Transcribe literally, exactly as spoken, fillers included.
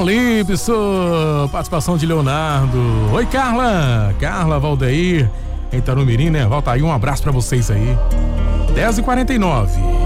Calypso, participação de Leonardo. Oi, Carla. Carla, Valdeir, em Tarumirim, né? Volta aí, um abraço pra vocês aí. dez e quarenta e nove.